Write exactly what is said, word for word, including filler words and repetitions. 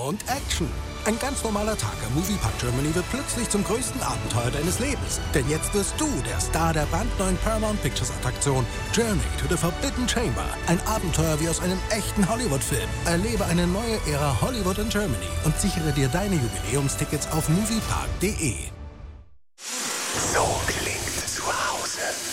und Action. Ein ganz normaler Tag am Moviepark Germany wird plötzlich zum größten Abenteuer deines Lebens. Denn jetzt wirst du der Star der brandneuen Paramount Pictures Attraktion Journey to the Forbidden Chamber. Ein Abenteuer wie aus einem echten Hollywood-Film. Erlebe eine neue Ära Hollywood in Germany und sichere dir deine Jubiläumstickets auf moviepark punkt de. So,